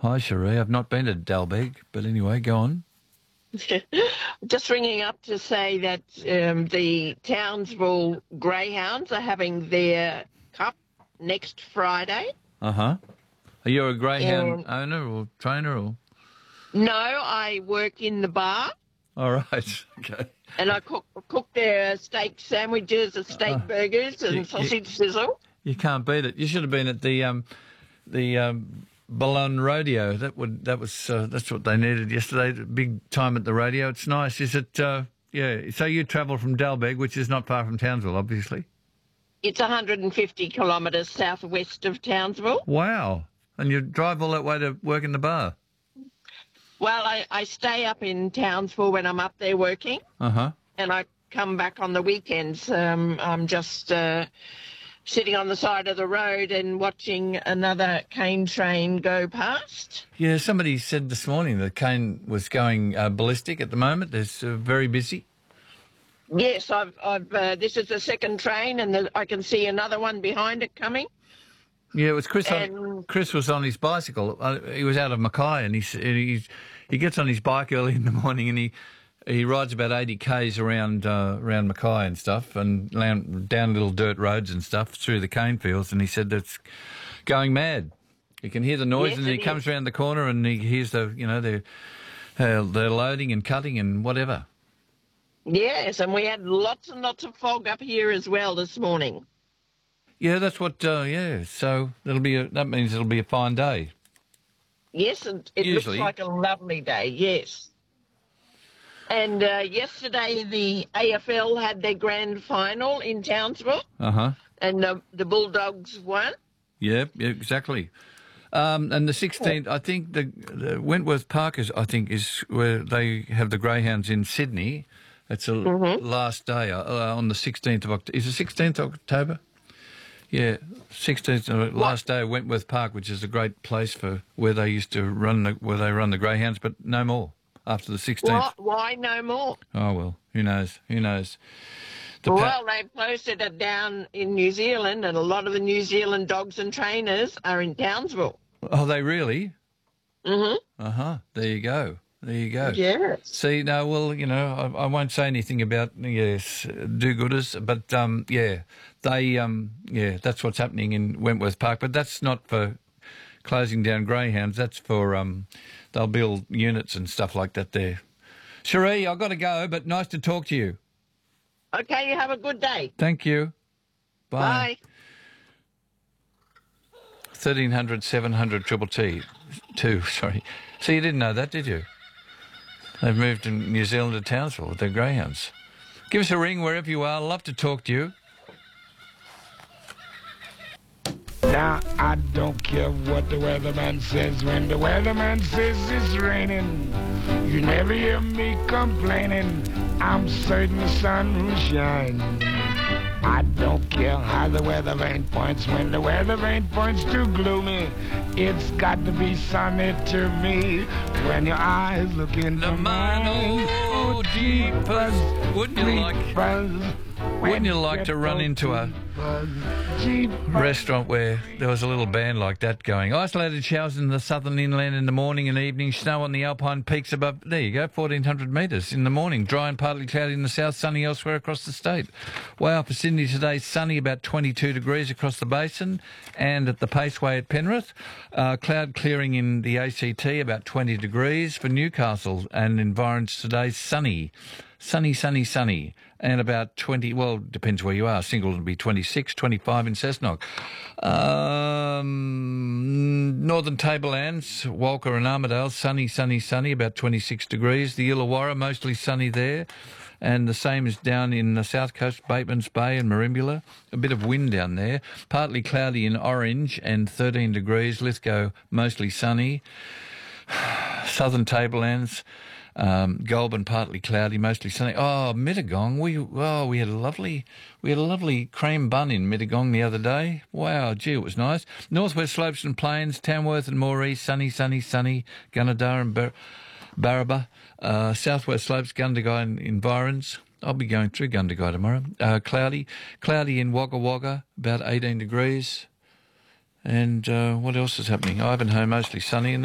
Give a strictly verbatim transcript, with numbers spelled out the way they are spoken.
Hi, Cherie. I've not been to Dalbeg, but anyway, go on. Just ringing up to say that um, the Townsville Greyhounds are having their cup next Friday. Uh-huh. Are you a greyhound Um, owner or trainer or...? No, I work in the bar All right, okay. and I cook cook their steak sandwiches and steak Uh, burgers and you- you- sausage sizzle. You can't beat it. You should have been at the um, the um, Ballon Rodeo. That would that was uh, that's what they needed yesterday. Big time at the rodeo. It's nice. Is it? Uh, yeah. So you travel from Dalbeg, which is not far from Townsville, obviously. It's one hundred fifty kilometres southwest of Townsville. Wow. And you drive all that way to work in the bar. Well, I, I stay up in Townsville when I'm up there working, Uh huh. and I come back on the weekends. Um, I'm just uh, sitting on the side of the road and watching another cane train go past. Yeah. Somebody said this morning that Cane was going uh, ballistic at the moment. It's uh, very busy. Yes, I've. I've. Uh, this is the second train, and the, I can see another one behind it coming. Yeah, it was Chris. On, And- Chris was on his bicycle. Uh, he was out of Mackay, and he s- and he's, he gets on his bike early in the morning, and he he rides about eighty k's around uh, around Mackay and stuff, and down, down little dirt roads and stuff through the cane fields. And he said that's going mad. He can hear the noise, Yes, and then he it comes is. around the corner, and he hears the you know they're uh, they're loading and cutting and whatever. Yes, and we had lots and lots of fog up here as well this morning. Yeah, that's what. Uh, yeah, so that'll be a, that means it'll be a fine day. Yes, and it Usually. looks like a lovely day. Yes. And uh, yesterday the A F L had their grand final in Townsville, Uh huh. and the, the Bulldogs won. Yeah, yeah, exactly. Um, and the sixteenth, I think the, the Wentworth Park is, I think, is where they have the Greyhounds in Sydney. It's a Mm-hmm. last day uh, on the sixteenth of October. Is it sixteenth of October? Yeah, sixteenth, uh, last day of Wentworth Park, which is a great place for where they used to run the, where they run the Greyhounds, but no more after the sixteenth. Why, why no more? Oh well, who knows? Who knows? The pa- Well, they posted it down in New Zealand, and a lot of the New Zealand dogs and trainers are in Townsville. oh, they really? Mm-hmm. Uh huh. There you go. There you go. Yes. See, no, well, you know, I, I won't say anything about, yes, do-gooders, but, um, yeah, they, um, yeah, that's what's happening in Wentworth Park, but that's not for closing down greyhounds, that's for, um, they'll build units and stuff like that there. Cherie, I've got to go, but nice to talk to you. Okay, you have a good day. Thank you. Bye. Bye. thirteen hundred, seven hundred, triple T, two, sorry. So you didn't know that, did you? They've moved to New Zealand to Townsville with their greyhounds. Give us a ring wherever you are. Love to talk to you. Now I don't care what the weatherman says. When the weatherman says it's raining, you never hear me complaining. I'm certain the sun will shine. I don't care how the weather vane points. When the weather vane points too gloomy, it's got to be sunny to me. When your eyes look into The mine, mine, oh, jeepers. Wouldn't you like- Wouldn't you like to run into a restaurant where there was a little band like that going? Isolated showers in the southern inland in the morning and evening. Snow on the alpine peaks above. There you go, fourteen hundred metres in the morning. Dry and partly cloudy in the south, sunny elsewhere across the state. Way up for Sydney today, sunny, about twenty-two degrees across the basin and at the Paceway at Penrith. Uh, cloud clearing in the A C T, about twenty degrees. For Newcastle and environs today, sunny. Sunny, sunny, sunny, and about twenty, well, depends where you are. Singleton will be twenty-six, twenty-five in Cessnock. Um, Northern Tablelands, Walker and Armidale, sunny, sunny, sunny, about twenty-six degrees. The Illawarra, mostly sunny there. And the same is down in the south coast, Bateman's Bay and Marimbula. A bit of wind down there. Partly cloudy in Orange and thirteen degrees. Lithgow, mostly sunny. Southern Tablelands, um, Goulburn partly cloudy, mostly sunny. Oh, Mittagong, we oh we had a lovely we had a lovely cream bun in Mittagong the other day. Wow, gee, it was nice. Northwest Slopes and Plains, Tamworth and Moree, sunny, sunny, sunny. Gunnedah and Bar- Barraba, uh, Southwest Slopes, Gundagai and environs. I'll be going through Gundagai tomorrow. Uh, cloudy, cloudy in Wagga Wagga, about eighteen degrees. And uh, what else is happening? Ivanhoe, mostly sunny. And